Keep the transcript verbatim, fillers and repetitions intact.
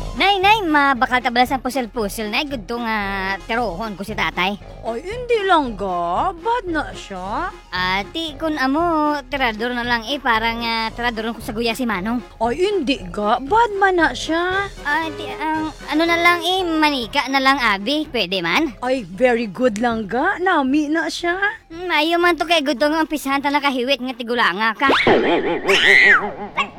Nay, nay, mabakal tabalas ang pusil-pusil, nay. Gusto nga terohon ko si tatay. Ay, hindi lang ga. Bad na siya. Ati, kun amo, tirador na lang eh. Parang uh, tiradoron ko sa guya si Manong. Ay, hindi ga. Bad man na siya. Ati, ang ano na lang eh, manika na lang abi. Pwede man? Ay, very good lang ga. Nami na siya. Hmm, ayaw man to kay gusto nga pisahan ta nakahiwit nga tigulanga ka.